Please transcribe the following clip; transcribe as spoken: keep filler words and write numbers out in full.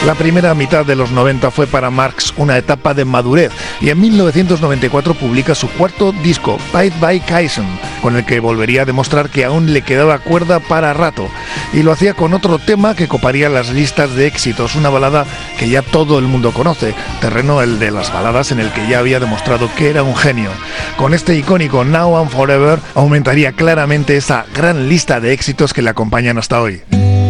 La primera mitad de los noventa fue para Marx una etapa de madurez y en mil novecientos noventa y cuatro publica su cuarto disco, Bye Bye Kaizen, con el que volvería a demostrar que aún le quedaba cuerda para rato. Y lo hacía con otro tema que coparía las listas de éxitos, una balada que ya todo el mundo conoce, terreno el de las baladas en el que ya había demostrado que era un genio. Con este icónico Now and Forever aumentaría claramente esa gran lista de éxitos que le acompañan hasta hoy.